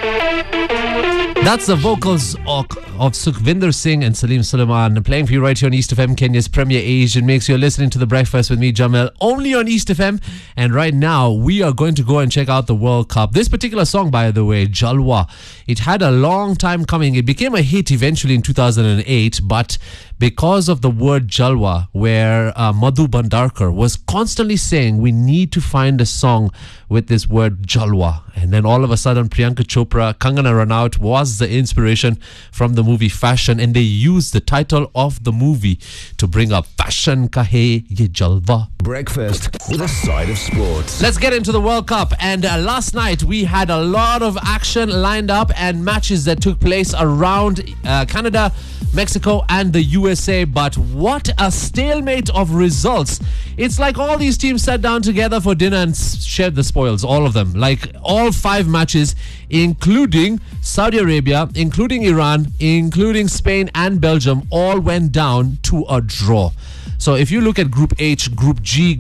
That's the vocals of Sukhvinder Singh and Salim Sulaiman playing for you right here on East FM, Kenya's premier Asian mix. You're listening to The Breakfast with me, Jamil, only on East FM. And right now, we are going to go and check out the World Cup. This particular song, by the way, Jalwa, it had a long time coming. It became a hit eventually in 2008, but because of the word Jalwa, where Madhu Bhandarkar was constantly saying we need to find a song with this word Jalwa. And then all of a sudden, Priyanka Chopra, Kangana Ranaut was the inspiration from the movie Fashion, and they used the title of the movie to bring up Fashion Kahe Ye Jalwa. Breakfast with a side of sports. Let's get into the World Cup. And last night we had a lot of action lined up and matches that took place around Canada, Mexico and the USA. But what a stalemate of results. It's like all these teams sat down together for dinner and shared the spoils, all of them. Like all 5 matches, including Saudi Arabia, including Iran, including Spain and Belgium, all went down to a draw. So if you look at Group H, Group G,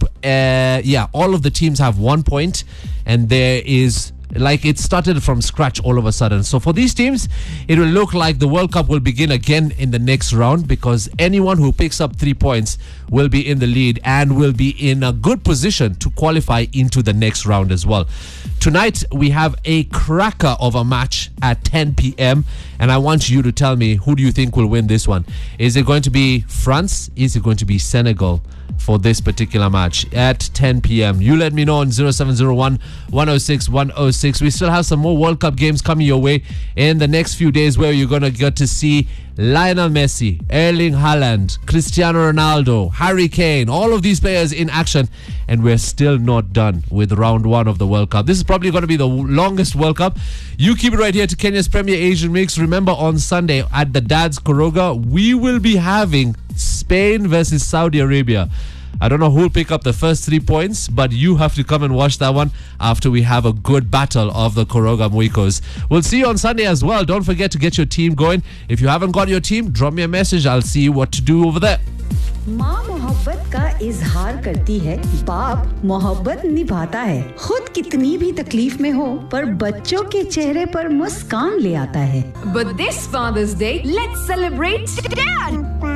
all of the teams have 1 point, and there is, like, it started from scratch all of a sudden. So for these teams, it will look like the World Cup will begin again in the next round, because anyone who picks up 3 points will be in the lead and will be in a good position to qualify into the next round as well. Tonight, we have a cracker of a match at 10 p.m. and I want you to tell me, who do you think will win this one? Is it going to be France? Is it going to be Senegal for this particular match at 10 p.m. You let me know on 0701 106 106. We still have some more World Cup games coming your way in the next few days, where you're going to get to see Lionel Messi, Erling Haaland, Cristiano Ronaldo, Harry Kane, all of these players in action. And we're still not done with round 1 of the World Cup. This is probably going to be the longest World Cup. You keep it right here to Kenya's premier Asian mix. Remember, on Sunday at the Dad's Koroga, we will be having Spain versus Saudi Arabia. I don't know who will pick up the first 3 points, but you have to come and watch that one after we have a good battle of the Koroga Muikos. We'll see you on Sunday as well. Don't forget to get your team going. If you haven't got your team, drop me a message. I'll see what to do over there. माँ मोहब्बत का इजहार करती है, बाप मोहब्बत निभाता है. खुद कितनी भी तकलीफ में हो, पर बच्चों के चेहरे पर मुस्कान ले आता है. But this Father's Day, let's celebrate Dad.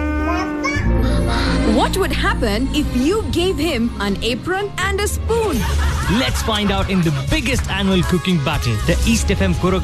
What would happen if you gave him an apron and a spoon? Let's find out in the biggest annual cooking battle, the East FM Koroga